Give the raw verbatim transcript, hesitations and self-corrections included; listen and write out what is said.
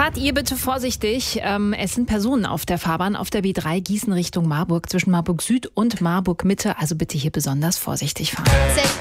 Fahrt ihr bitte vorsichtig. Ähm, es sind Personen auf der Fahrbahn auf der B drei Gießen Richtung Marburg, zwischen Marburg Süd und Marburg Mitte. Also bitte hier besonders vorsichtig fahren.